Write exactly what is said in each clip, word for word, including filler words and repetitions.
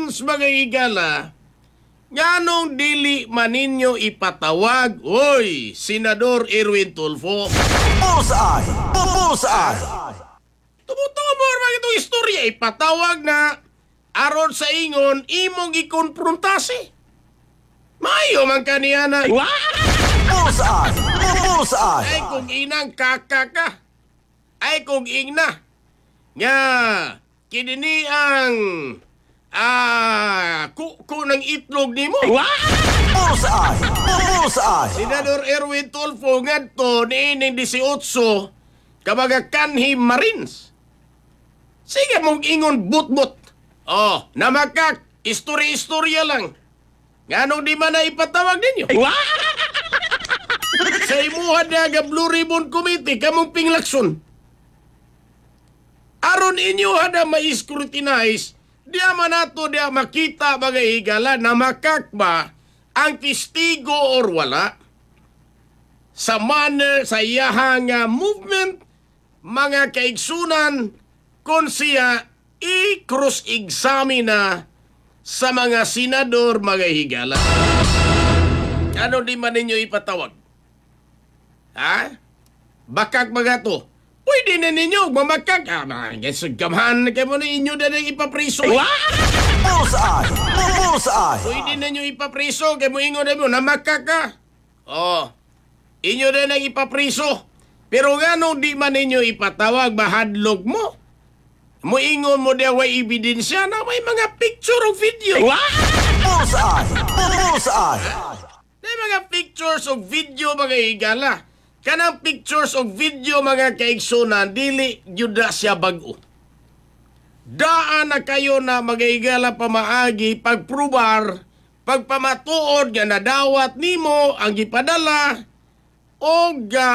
Marines mga higala, nganong dili man ninyo ipatawag, oy, Senador Erwin Tulfo. Bullseye! Bullseye! Tumutumor mga itong istorya, ipatawag na aron sa ingon, imong ikonfrontasi. Mayo man kaniya na, Bullseye! Bullseye! ay kung inang kaka ka, ay kung ingna, nga, kinini ang, ah, kuko ng itlog ni mo. Bullseye! Bullseye! Senador Erwin Tulfo ngadto niining eighteen kabaga kanhi Marines. Sige mong ingon butbut. Oh, namakak, istorya-istorya lang. Nganong di man na ipatawag ninyo? Sa imuhan na aga Blue Ribbon Committee, kamong pinglakson. Aron inyo hada ma-scrutinize, diya man nato diya makita mga higala na makakba ang testigo or wala sa manner sa iyahang uh, movement, mga kaigsunan, kung siya i-cross-examine na sa mga senador, mga higala. Ano di man ninyo ipatawag? Ha? Bakak mga to. Pwede na ninyo mamakak. Ah, mga gamhan kayo mo na inyo na nang ipapriso. Bullseye! Bullseye! Pwede na nyo ipapriso. Kaya mo ingon na mo, namakak ka. Oh, inyo na nang ipapriso. Pero nga nung di man ninyo ipatawag, mahadlog mo. Muingon mo diya way ebidensya na may mga picture o video. Bullseye! Bullseye! May mga pictures o video mga higala. Kanang pictures o video mga kaigsunan, dili yuda siya bago. Daan na kayo na mga higala pamaagi, pagprubar, pagpamatuod nga nadawat nimo ang gipadala o ga...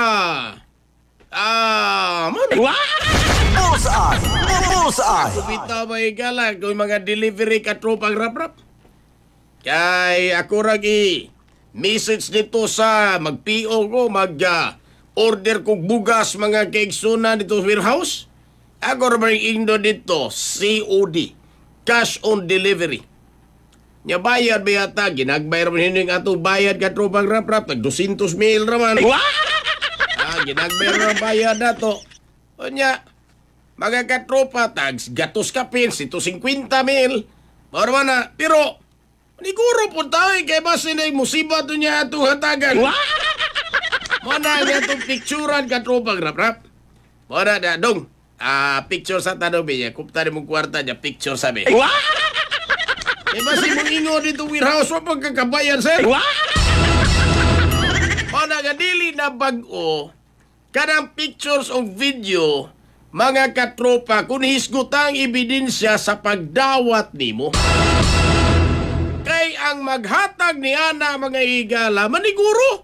Ah... man, Bullseye! Bullseye! Kubita ba higala kung mga delivery ka tropang rap-rap? Kay ako ragi, message dito sa mag-P O ko, mag-order uh, kong bugas mga kaigsunan dito sa warehouse. Ako rin indo dito, C O D, cash on delivery. Nya bayad ba yata, ginagbayar mo hindi nga ito bayad ka tropang rap-rap, tag two hundred mil raman. Ah, ginagbayar mo bayad na to. O nya, mga katropa, tags, gatos ka pins, ito fifty mil. Marwa na, pero, niguro po tayo, kaya ba sinay musiba to niya itong hatagan? Mana niya itong picturean katropa, rap-rap. Mana na, dong, ah, picture sa tanong niya, kupta rin mong kwarta niya, picture sabi. Kaya ba si mong ingo dito warehouse, wapag pagkakabayan, sir? Mana nga, dili na bag-o, kanang pictures o video, mga katropa, kung hisgutang ebidensya sa pagdawat nimo. Kay ang maghatag ni ana mga higala, maniguro.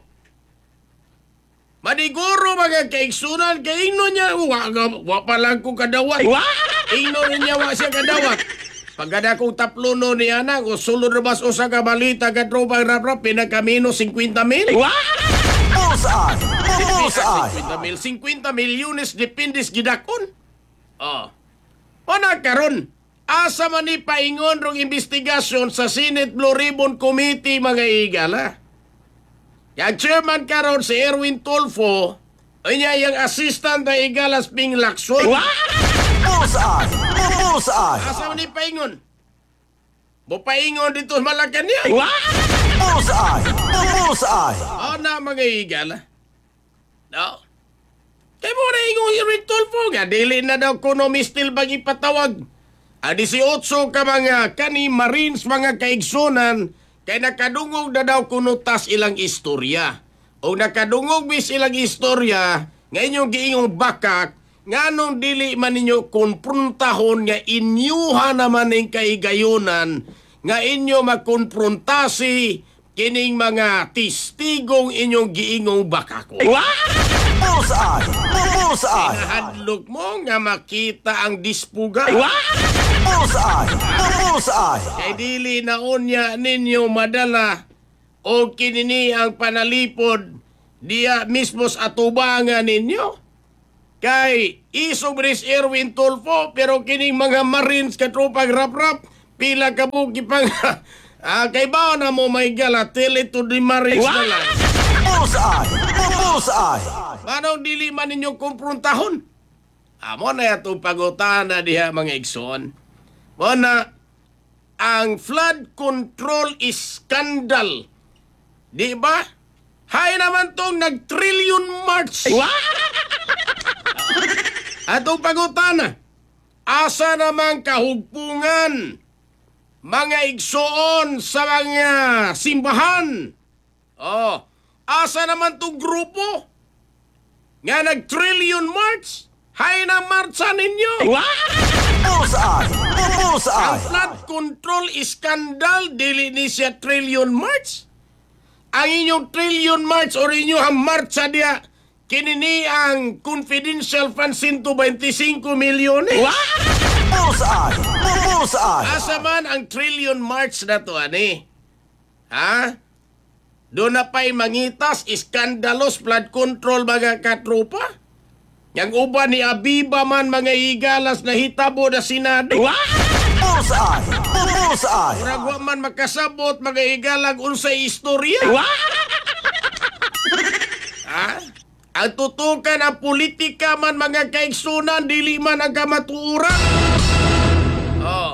Maniguro mga kaigsunan, kay ino niya, wa, wa pa lang kong kadawat. Ino niya wa siya kadawat. Pagkada kong taplono ni ana, o sulod rabas o sa kabalita, katropa, rap-rap, pinakamino fifty mil. Bullseye! Bullseye! fifty mil, fifty milyones dependis gidakon. Oh. O nagkaroon, asa man ni paingon rong investigasyon sa Senate Blue Ribbon Committee mga higala. Yung chairman karon si Erwin Tulfo, o niya yung assistant na higalas Ping Lacson. Bullseye! Bullseye! Asa man ni paingon? Bupaingon dito sa Malacanang. Bullseye! Bullseye! O na mga higala. No? Kaya mo na ingong Erwin Tulfo nga, dili na daw kuno mistil bang ipatawag. A eighteen ka mga kani Marines mga kaigsunan, kay nakadungog na daw kuno tas ilang istorya. O nakadungog bis ilang istorya, nga inyong giingong bakak, nga nung dili man ninyo konfrontahon nga inyuha naman ng kaigayunan, nga inyo magkonfrontasi kining mga testigong inyong giingong bakako. Bullseye! Bullseye! Nahadlok mo nga makita ang dispuga. Bullseye! Bullseye! Kay dili na unya ninyo madala o kinini ang panalipod diya mismo sa atubangan ninyo. Kay isubris Erwin Tulfo pero kining mga Marines katropang rap-rap pila ka mo kipang ah, kay ba na mo may gala tele to di maris na lang. Bullseye! Bullseye! Manong dili man ninyo kumpruntahon? Amo na itong pagutana diha mga igsoon. Mo na ang flood control scandal. Di ba? Hay naman tong nag-trillion march. Atong pagutana. Asa naman kahugpungan mga igsoon sa mga simbahan? Oh, asa naman tong grupo nga nag-trillion march? Hay na marcha ninyo! Bullseye! Ang Bullseye! flood control scandal, dili ni siya trillion march? Ang inyong trillion march o rinyo ang marcha diya, kinini ang confidential fund one hundred twenty-five milyon eh. Bullseye! Bullseye! Asa man ang trillion march na to, ani? Ha? Doon na pa'y mangitas, iskandalos, flood control, mga katropa? Yang uban ni Abiba man mga igalas na hitabo na Senado. Bullseye! Bullseye! Murag wa man makasabot mga igalag unsay istorya. Ha? Ang tutukan ang politika man mga kaigsunan, dili man ang kamatuuran. Oh.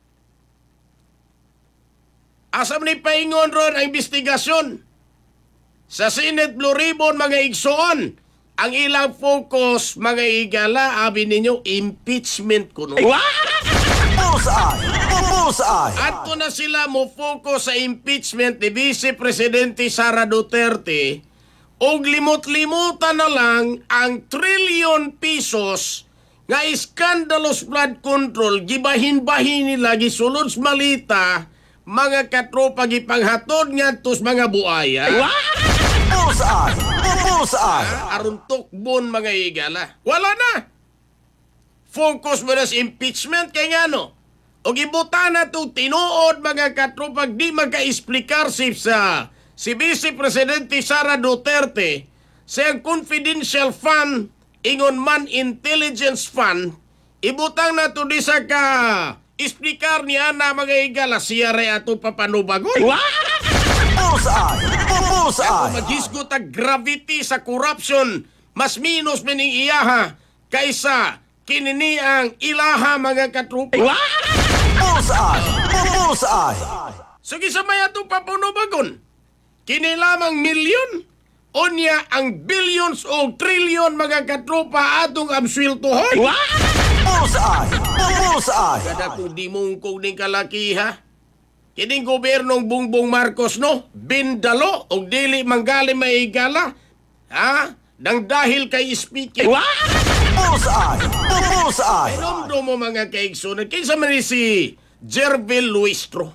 Asam ni paingon ron ang investigasyon. Sa Senate Blue Ribbon mga igsoon, ang ilang focus, mga igala, abi ninyo, impeachment kuno. Bullseye! Bullseye! Ato na sila mo focus sa impeachment ni Vice Presidente Sara Duterte og limot-limutan na lang ang trillion pesos nga iskandalos flood control gibahin-bahin nila gisulod sa malita mga katropa gipanghatod ngadtos mga buaya. Bullseye! Bullseye! Aron tukbon mga igala. Wala na. Focus mo na sa impeachment kay ngano. O gibutan na to tinuod mga katropag di magka-explikar si sa si Vice Presidente Sara Duterte sa confidential fund ingon man intelligence fund ibutang na to di sa ka explikar niya na mga igala siya re ato papanubagon. Bullseye! Bullseye! Maghisgot ang gravity sa corruption mas minus mining iyaha kaysa kinini ang ilaha mga katrupa. Bullseye! Bullseye! Sige sa maya itong papunubagon. Kini lamang milyon o niya ang billions o trillion mga katrupa atong abswiltuhon. Bullseye! Bullseye! Kada kung di mong kung ning kalaki ha. Kining gobernong Bongbong Marcos no, bindalo o dili manggali maigala. Ha? Nang dahil kay speaker. Bullseye! Bullseye! Inomdo mo mga kaigsunan. Kinsa man ni si Jervil Luistro.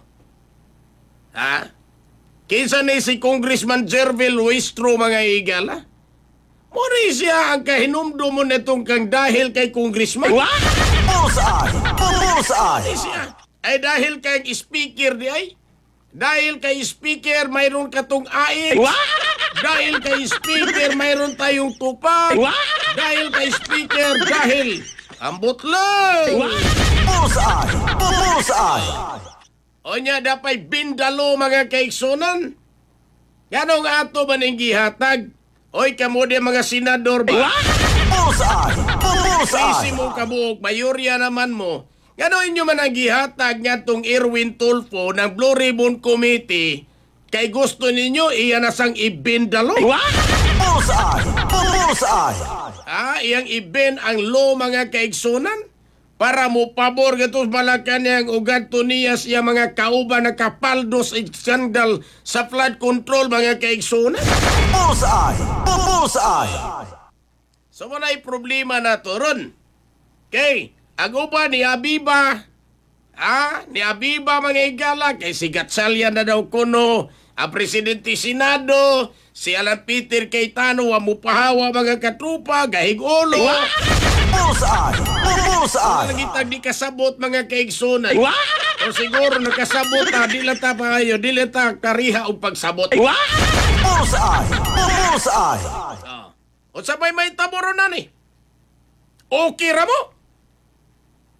Ha? Kinsa ni si Congressman Jervil Luistro mga igala? Muna siya ang kahinumdo mo netong kang dahil kay Congressman. Bullseye! Bullseye! Siya. Ay dahil kay speaker di ay. Dahil kay speaker mayroon katong aik. Dahil kay speaker mayroon tayong tupag. Dahil kay speaker dahil ambot lang. Bullseye! Bullseye! O niya dapay bindalo mga kaigsunan. Ganong ato ba ning gihatag? Oy kamo di mga senador ba? Bullseye! Sisi Bullseye! mo kabuok, mayorya naman mo. Gano'n nyo man ang gihatag nga tong Erwin Tulfo ng Blue Ribbon Committee kay gusto ninyo iyan na sang ibindalo. Bullseye! Bullseye! Ah, iyang iben ang law mga kaigsunan para mo pabor gatos Malacanang o gadto niya siya mga kauban na kapaldos skandal sa flood control mga kaigsunan. Bullseye! Bullseye! So wala'y problema na to ron. Kay, ang uba ni Abiba, ah, ni Abiba mga igala, kay si Gatchalian na daw kuno, ang Presidente Senado, si Alan Peter Cayetano, amupahawa mga katrupa, gahig-ulo. Bullseye! Bullseye! Nagitag di kasabot mga kaigsunan. O siguro nakasabot ta, di lang ta pa kayo, di lang ta kariha o pagsabot. Bullseye! Bullseye! Ah. O sabay may taboro na ni. Okay ra mo?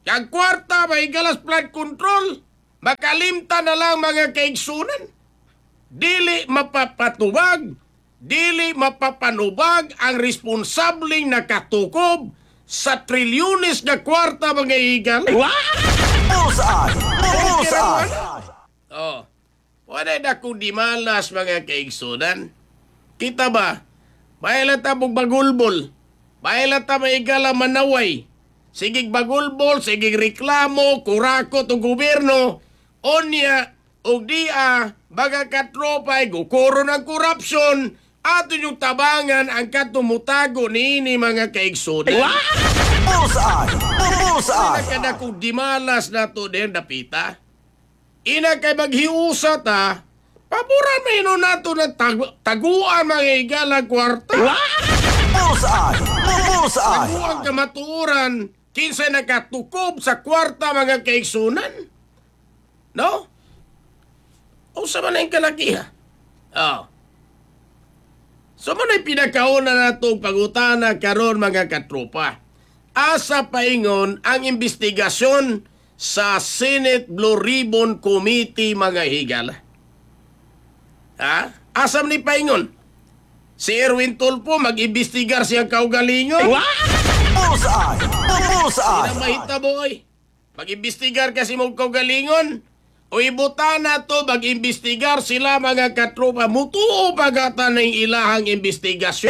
Kag kwarta may galas flood control. Makalimta na lang mga kaigsunan. Dili mapapatubag, dili mapapanubag ang responsabling nakatukob sa trilyones na kwarta mga igal. Bullseye! Bullseye! Oh, wala na kung di malas mga kaigsunan. Kita ba? Baila ta mong bagulbol. Baila ta maigala manaway. Sigig bagulbol, sigig reklamo, kurakot o gobyerno. Onya, og dia, baga katropay, gukuro ng korupsyon, ato yung tabangan ang katumutago ni ini mga kaigsunan. Bullseye! Bullseye! Ina kada kung dimalas na to din dapita. Ina kay maghiusa ta, paboran may ino nato ng tag- taguan mga igalang kwarta. Bullseye! Bullseye! Taguan kamaturan, kinsa nakatukob sa kwarta mga kaigsunan. No? O sa man ang kalakiha? Oh. So man ay pinakauna na itong pangutana karon mga katropa. Asa paingon ang investigasyon sa Senate Blue Ribbon Committee mga higala? Ha? Asam ni paingon? Si Erwin Tulfo mag-imbestigar siyang kaugalingon? Bullseye! Bullseye! Ina mahita boy. Mag-imbestigar kasi mong kaugalingon? O ibutan na to, mag-imbestigar sila mga katropa. Mutuo pagata ng ilahang investigasyon.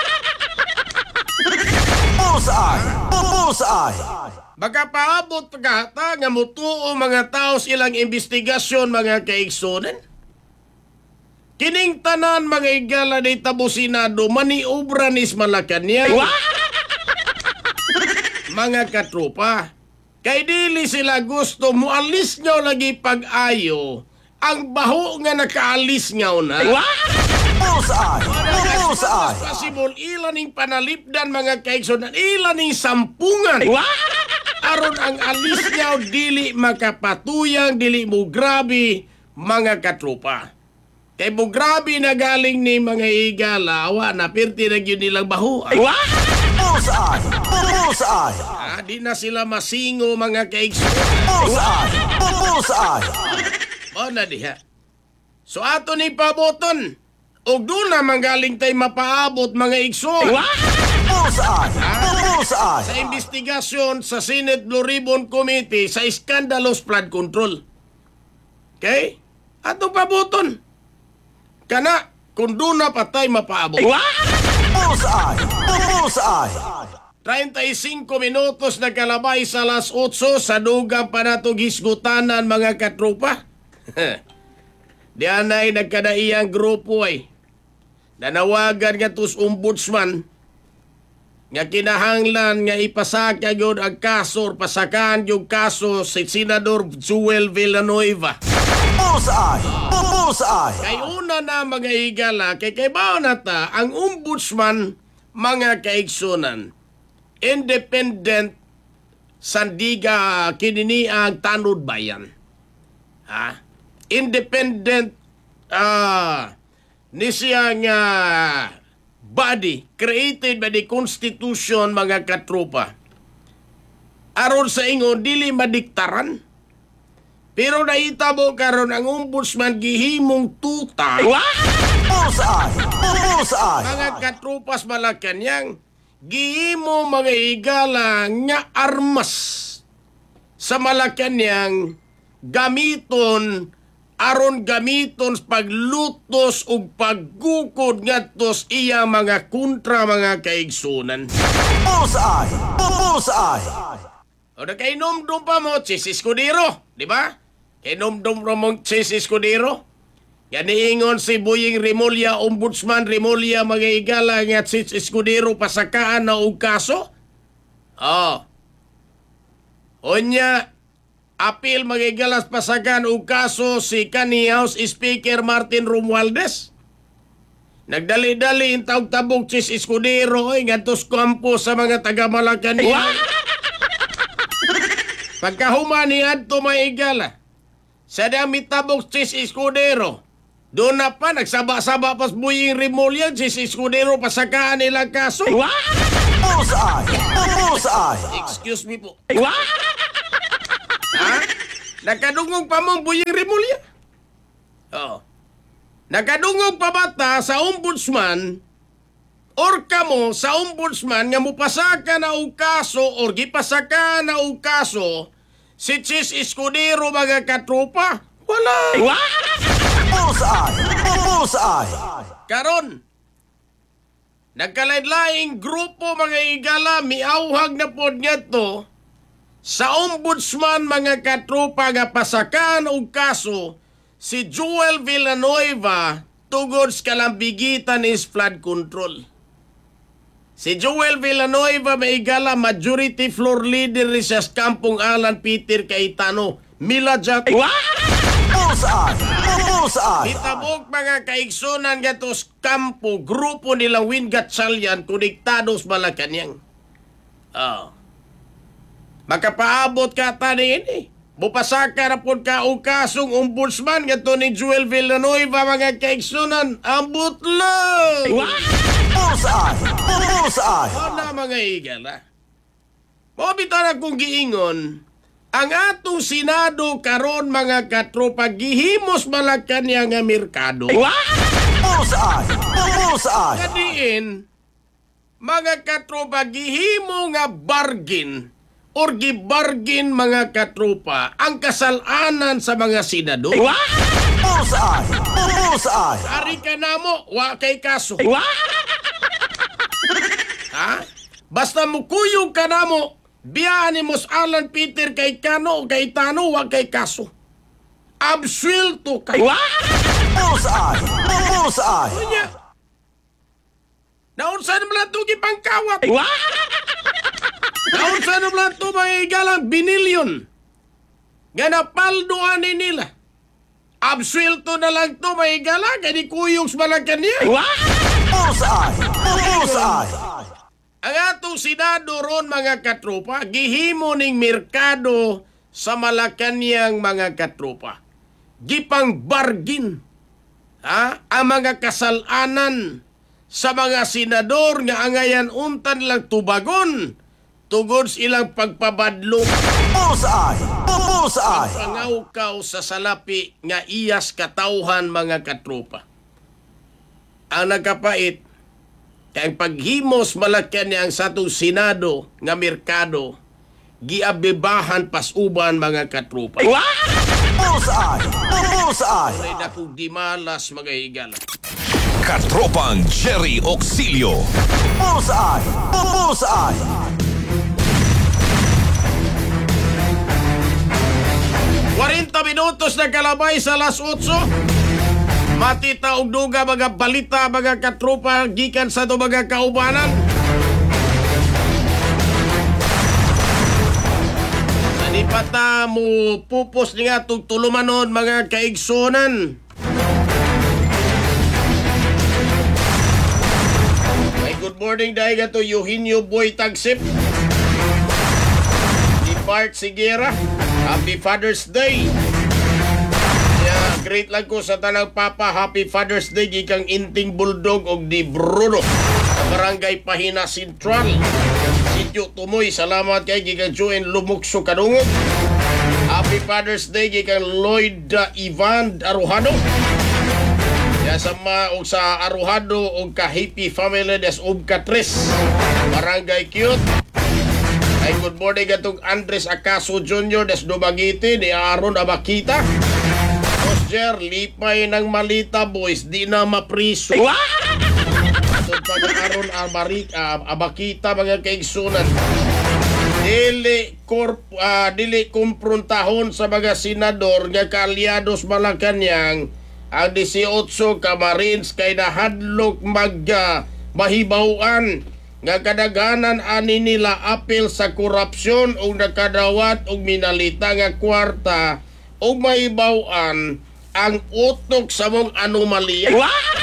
Bullseye! Bullseye! Baka paabot pagata nga mutuo mga tao silang investigasyon mga kaigsunan. Kining tanan mga igala ni tabusinado maniobra nis Malacanang. Mga katropa, kay dili sila gusto mualis nyaw lagi pag-ayo ang baho nga nakaalis nyaw na. Bullseye! Bullseye! Possible ilaning panalipdan mga kaigsunan, ilaning sampungan. Aron ang alis nyaw dili makapatuyang, dili mo grabe mga katropa. Kay mo grabe na galing ni mga igala, awa na pirti na yun nilang baho. Bullseye! Bullseye! Ah, di na sila masingo mga kaigsunan. Bullseye! Bullseye! O na diha. So ato ni paboton. O doon na manggaling tayo mapaabot mga igsoon. Bullseye! Sa Bullseye! investigasyon sa Senate Blue Ribbon Committee sa scandalous flood control. Okay? Ato paboton. Kana, kung doon na patay mapaabot. Bullseye! Bullseye! thirty-five minutos na kalabay sa alas otso sa dugang pa natong hisgutanan mga katropa. Diyan ay nagkadaiyang grupo ay nanawagan nga tus ombudsman nga kinahanglan nga ipasaka yun ang kaso or pasakaan yung kaso si Senador Joel Villanueva. Bullseye! Bullseye! Kay una na mga higala, kay kay bao na ta, ang ombudsman mga kaigsunan, independent sandiga kinini ang tanod bayan. Ha? Independent ah ni siya nga body created by the Constitution mga katropa. Aron sa ingon dili madiktaran. Pero nahitabo karon ang ombudsman gihimong tuta. Bullseye! Bullseye! Mga katropas Malacanang, gihimo mga higala nga armas sa Malacanang gamiton aron gamiton sa paglutos ug paggukod ngadtos iya mga kontra mga kaigsunan. Bullseye! Bullseye! O nakainom-dum pa mo si Escudero, di ba? Kainom-dum pa mo si Escudero. Yan niingon si Boying Remulla, Ombudsman Remulla mga higala nga si Escudero pasakaan na og kaso. Oh. Onya, apil magigalas pasagan og kaso si kanhi House Speaker Martin Romualdez. Nagdali-dali intawag tabog si Escudero ay ngadtos kampo sa mga taga Malacanang. Pagkahuman ni adto maigala, sa dami tabog si Escudero, doon na pa nagsaba-saba pas Boying Remulla si Escudero pasakaan nilang kaso. Bullseye! Bullseye! Excuse me po. Nakadungog pa mong Buying Rimulya. Oo. Nakadungog pa bata sa ombudsman or kamo sa ombudsman nga mupasaka na og kaso or gipasaka na og kaso si Chis Escudero mga katropa? Wala. Bullseye! Bullseye! Karon, nagkalain-laing grupo mga igala miauhag na pod ngadto sa ombudsman mga katropa nga pasakan og kaso si Joel Villanueva tungod sa kalambigitan is flood control. Si Joel Villanueva maigala majority floor leader ni sa Kampong Alan Peter Cayetano. Mila Jack. Bullseye! Bullseye! Itabok mga kaigsunan gatos kampo, grupo nila Win Gatchalian, konektados Malacanang. Oh. Makapaabot ka tanin eh. Bupasaka na po ka o kasong ombudsman gato ni Joel Villanueva mga kaigsunan. Ambot lang! Bullseye! Bullseye! Ano mga igala? Mabito na kong giingon, ang atong Senado karon mga katropa gihimos Malacanang nga merkado. Bullseye! Bullseye! Kadiin, mga katropa gihimo nga bargain or gibargain mga katropa ang kasalanan sa mga senador. Bullseye! Bullseye! Ari ka na mo, wa kay kaso. Ha? Basta mukuyog ka na mo, biyahan ni Mos Alan Peter kay Kano o kay Tano, wag kay kaso. Absuelto kayo. Bullseye! Bullseye! Kunya, naunsa na mga ito gipangkawat. Naunsa na mga ito mga igalang binilyon. Nga napaldoan ni nila. Absuelto na lang ito mga igalang, kaya di kuyog sa Malacanang. Bullseye! Bullseye! Ang atong Senado ron mga katropa, gihimo ning merkado sa Malacanang mga katropa. Gipang bargain ha? Ang mga kasalanan sa mga senador nga angayan untan lang tubagon tugod sa ilang pagpabadlo. Bullseye! Bullseye! Pangawkaw sa salapi nga iyas katauhan mga katropa. Ang nagkapait, kaya ang paghimos Malacanang sa itong Senado nga merkado, giabebahan pasuban mga katropa. Bullseye! Bullseye! Ay na kong dimalas mga higala. Katropang Jerry Auxilio. Bullseye! Bullseye! forty minutos na kalabay sa alas otso. Matita og duga mga balita mga katropa gikan sa ito mga kaubanan. Sa di pata mo pupos niya itong tulumanon mga kaigsonan. May good morning dahil gato Eugenio Boy Tagsip. Di Bart Sigera. Happy Father's Day. Great lang ko sa tanang papa. Happy Father's Day gikang Inting Bulldog og di Bruno sa Barangay Pahina Central, Sitio Tumoy. Salamat kay gikang Joen Lumukso Kadungog. Happy Father's Day gikang Lloyd uh, Ivan Arujado. Ya sama og sa Arujado og ka Happy Family des Ubkatres Barangay Cute. Ay good morning atong Andres Acaso Junior des Dumaguete ni Aaron Abakita. Roger, lipay ng Malita boys, di na mapriso. Ito pag-aaron Abarik, uh, Abakita mga kaigsunan. Dili, korp, uh, dili kumpruntahon sa mga senador nga kaalyados Malacanang ang eighteen ka Marines kay nahadlok mag uh, mahibawaan nga kadaghanan ani nila apil sa korupsyon o nakadawat og minalita nga kwarta o maibawan ang utok sa mong anomalya.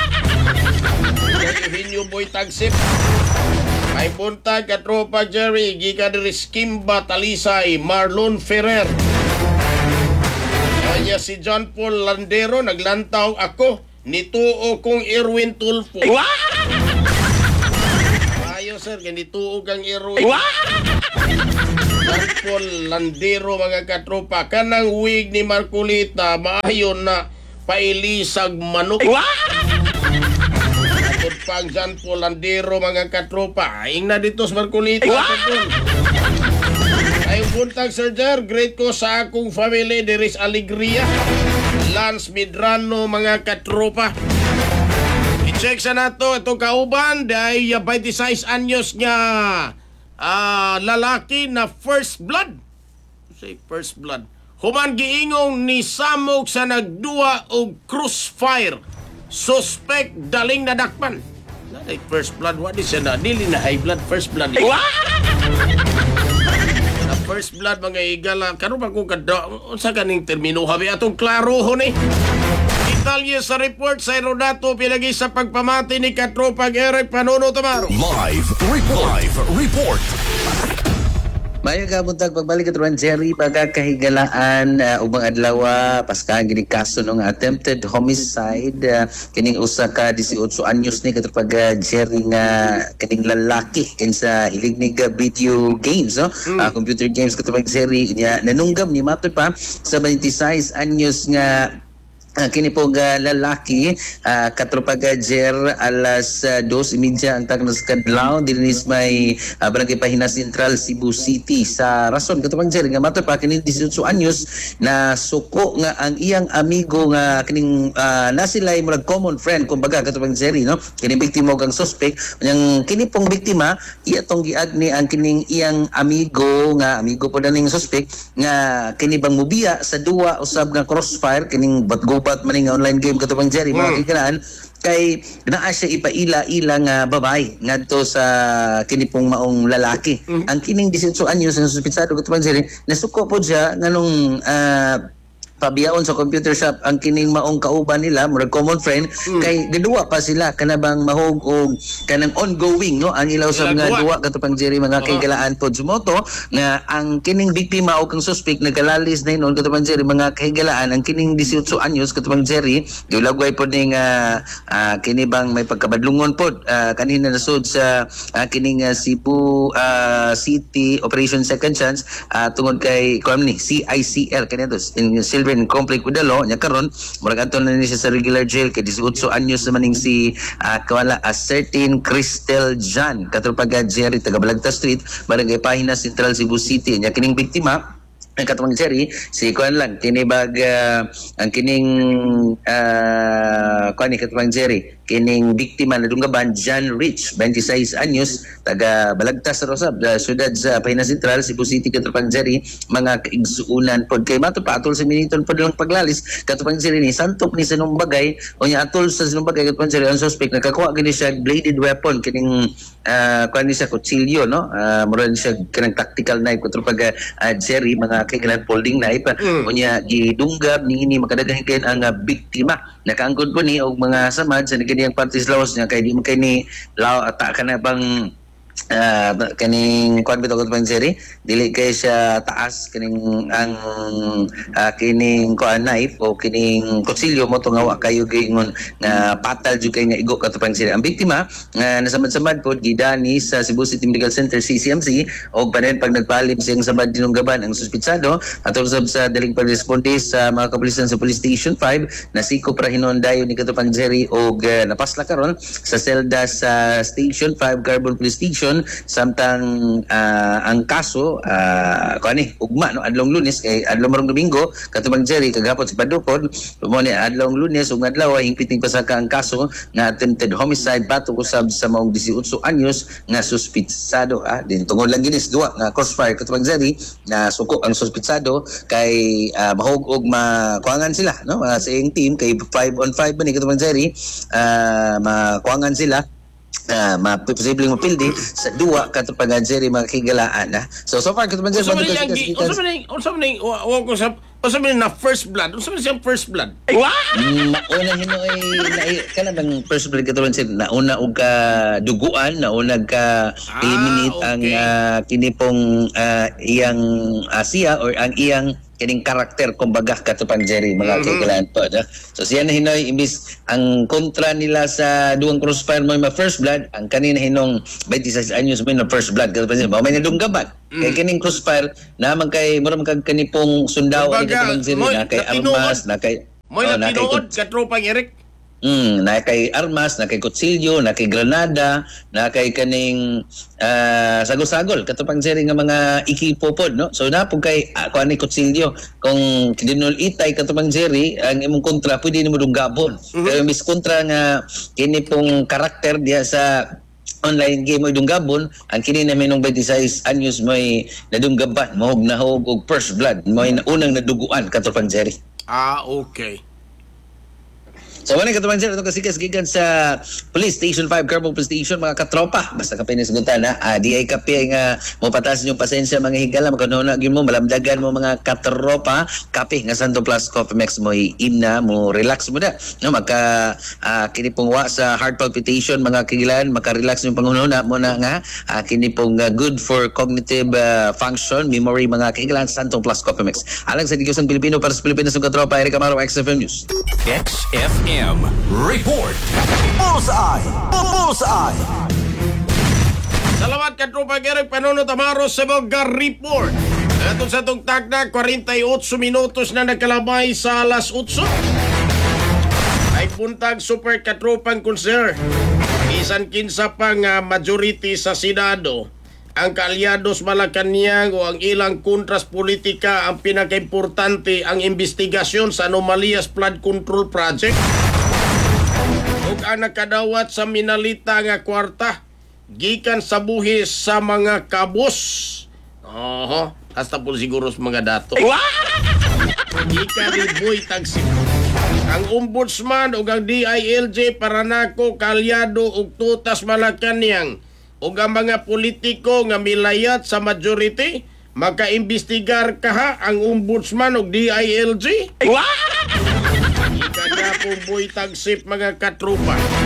Eugenio Boy Tagsip. May punta ka tropa Jerry, gika diri Skimba, Talisay, Marlon Ferrer. Kanya si John Paul Landero, naglantaw ako, nituo kong Erwin Tulfo. Ayo sir, ganituo kang Erwin. Marcol Landero mga katropa. Kanang wig ni Marcolita maayon na pailisag manok. At pang John Paul Landero mga katropa. Aing na dito sa Marcolita. Ay buntag Sir Jer, great ko sa akong family, there is Alegria. Lance Medrano mga katropa. I-check sa nato itong kauban dahil uh, twenty-six anyos nga uh, lalaki na first blood. Say first blood. Human giingong ni samok sa nagduwa og crossfire. Suspect daling nadakpan. Nanay first blood, what is siya na? Dili na high blood, first blood. Na first blood mga igala. Karon ba kung kada unsa kaning termino habi atong klaro ho ni. Detalye sa report sa Rodato pilagi sa pagpamati ni katropa Eric Panuno Tamaro. Live report. Live report. Mayo ka buntag pagbalik at Ron Jerry pagkakahigalaan uh, ubang adlaw paskahan gini kaso ng attempted homicide uh, kining usa ka eighteen anyos ni katupag uh, Jerry nga kining lalaki kinsa hilig ni video games no mm. uh, computer games katupag Jerry niya nanunggam ni matud pa sa twenty-six anyos nga Uh, kini po uh, lalaki uh, katropaga Jer alas uh, dos imidya ang tagnos kadlaw dinis may uh, barangay Pahina Central Cebu City sa rason katropag Jer nga mato pa kini eighteen anyos na suko nga ang iyang amigo nga kining uh, na sila murag common friend kumbaga katropag Jer no kini biktima kang suspect yang kini pong biktima iya tong giagni ang kining iyang amigo nga amigo po daning suspect nga kini bang mubiya sa duwa usab nga crossfire kining batgo pat maning online game katupang Jerry mga mm. kikanaan kay naa siya ipaila-ila nga babay ngadto sa kini pong maong lalaki mm. ang kining eighteen anyos na suspitsado katupang Jerry nasuko po siya nganong uh, pabiyaon sa computer shop ang kining maong kauban nila murag common friend mm. kay gaduwa pa sila kanabang mahog og kanang ongoing no ang ilaw sa mga duwa katupang Jerry mga uh-huh. kahigalaan pod sumoto nga ang kining biktima o kang suspect nagalalis na inon katupang Jerry mga kahigalaan ang kining eighteen anyos katupang Jerry gilagway pod ning uh, uh, kini bang may pagkabadlungon pod uh, kanina nasud sa uh, kining uh, Cebu uh, City Operation Second Chance uh, tungod kay kumni C I C L kanito in Silver in conflict with the law nya karon murag adto na ni siya sa regular jail kay eighteen anyos naman ning si uh, kawala a certain Cristel Jan katupag Jerry taga Balagta Street barangay Pahina Central Cebu City nya kining biktima ang katupang Jerry si kuan lang kini bag uh, ang kining uh, kuan ni katupang Jerry kining biktima na dunggaban John Rich twenty-six anyos taga Balagtas Rosab uh, siyudad sa Pahina Central Cebu City katupang Jerry mga kaigsuunan pod kay mato pa atol sa miniton pod lang paglalis katupang Jerry ni santop ni sanong bagay o nya atol sa sanong bagay katupang Jerry ang suspect nakakuha gini siya bladed weapon kining uh, kuan ni siya kutsilyo no uh, mura ni siya kanang tactical knife katupag uh, Jerry mga kailangan folding knife mm. o nya gidunggab ni ini makadaghan ang uh, biktima nakaangkod po ni og mga samad sa kaniyang parties laws niya kay di mo kay ni law ata ka na bang uh, kaning kuan bitaw katupang Jerry dili kay siya taas kining ang uh, kining kuan knife o kining kutsilyo mo to nga wa kayo gingon nga patal jud kay nga igo katupang Jerry ang biktima nga uh, nasamad-samad pod gidani sa Cebu City Medical Center C C M C og panen pag nagpalim siyang samad dinunggaban ang suspitsado atol sa daling pagresponde sa mga kapulisan sa Police Station five nasiko para hinundayon ni katupang Jerry og uh, napasla karon sa selda sa Station five Carbon Police Station samtang uh, ang kaso uh, kuani ugma no adlong Lunes kay adlong marong Domingo katubang Jerry kagapon si Padukod mo ni adlong Lunes ug adlaw ay hingpiting pasaka ang kaso nga attempted homicide batok usab sa maong eighteen anyos nga suspitsado ah din tungod lang ginis duwa nga crossfire katubang Jerry na suko ang suspitsado kay uh, mahog og makuangan sila no uh, sa iyang team kay five on five man ni katubang Jerry uh, makuangan sila Uh, ma-posibleng mapildi sa duwa katupag Jerry mga kigalaan na. So so far katupag Jerry unsa man ni unsa man ni unsa man ni wa ko sa unsa man na first blood unsa man siyang first blood wow nauna hinoy na kana bang first blood katupag Jerry nauna og ka duguan nauna ka eliminate ah, okay. ang uh, kini pong uh, iyang uh, siya or ang iyang kining karakter kumbaga katupang Jerry mga Mhm. kailangan po. No? So siya na hinoy imbis ang kontra nila sa duwang crossfire mo yung first blood, ang kanina hinong twenty-six anyos mo yung first blood katupang Jerry. Mao may nadunggaban. Kay kining crossfire na magkay mura magkag kanipong sundaw ni Kumbaga, katupang Jerry mo'y na kay natinood. armas na kay Mo'y oh, na kay natinood ka tropang Eric. Mm, na kay armas, na kay kutsilyo, na kay granada, na kay kaning ah, sagol-sagol katupang Jerry nga mga ekipo pod, no? So na pug kay uh, kuan ni kutsilyo kung dinul itay katupang Jerry ang imong kontra pwede nimo dunggabon. Kaya mis kontra nga kini pong karakter diya sa online game mo dunggabon ang kini na minong twenty-six anyos mo'y nadunggaban mahog nahog og first blood mo'y unang naduguan katupang Jerry. Ah, okay. So wala ka tuman sir, ito kasigas gigan sa Police Station five, Carbo Police Station, mga katropa. Basta ka pinisgutan ha. Ah, di ay kape nga mo patasin yung pasensya mga higala. Magkanuna gyud mo, malamdagan mo mga katropa. Kape nga Santo Plus Coffee Max mo ina mo relax mo na. No, magka ah, kini pong wa sa heart palpitation mga kigilan, maka-relax yung pangununa mo na nga. Ah, kini pong ah, good for cognitive ah, function, memory mga kigilan, Santo Plus Coffee Max. Alang sa digos ng Pilipino para sa Pilipinas ng katropa, Eric Amaro, X F M News. X F M Report. Bullseye. Bullseye. Salamat ka tropang Eric Panono Tamaro sa mga report. Ato sa itong tagna, forty-eight minutos na nagkalabay sa alas eight. Ay puntag super katropang konser. Isan kinsa pa nga majority sa Senado. Ang kaalyados Malacañang o ang ilang kontras politika ang pinakaimportante ang investigasyon sa Anomalias Flood Control Project. Ug ang nakadawat sa minalita nga kwarta gikan sa buhis sa mga kabos. Oho, hasta po siguro sa mga dato. Gikan ni Boy Tagsip. Ang ombudsman ug ang D I L J Paranako Kalyado ug Tutas Malacañang ug ang mga politiko nga milayat sa majority makaimbestigar kaha ang ombudsman ug D I L J. Gikan na po Boy Tagsip mga katrupa.